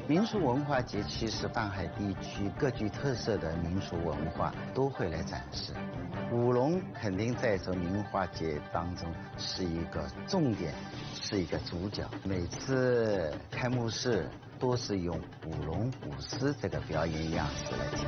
民俗文化节其实上海地区各具特色的民俗文化都会来展示，舞龙肯定在这民化节当中是一个重点，是一个主角。每次开幕式都是用舞龙舞狮这个表演样式来呈